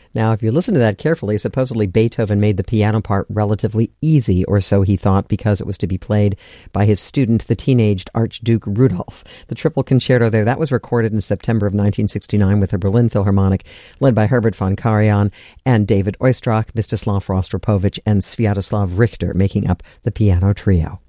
Now, if you listen to that carefully, supposedly Beethoven made the piano part relatively easy, or so he thought, because it was to be played by his student, the teenaged Archduke Rudolph. The triple concerto there, that was recorded in September of 1969 with the Berlin Philharmonic, led by Herbert von Karajan and David Oistrakh, Mstislav Rostropovich, and Sviatoslav Richter, making up the piano trio.